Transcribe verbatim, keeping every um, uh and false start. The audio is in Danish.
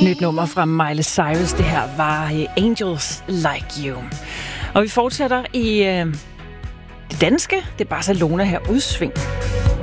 Nyt nummer fra Miley Cyrus. Det her var Angels Like You. Og vi fortsætter i øh, det danske. Det er Barcelona her udsving.